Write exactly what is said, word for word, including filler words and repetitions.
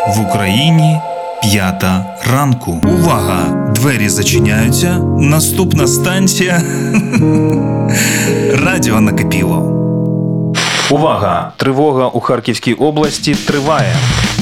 В Україні п'ята ранку. Увага! Двері зачиняються. Наступна станція Радіо Накипіло. Увага! Тривога у Харківській області триває.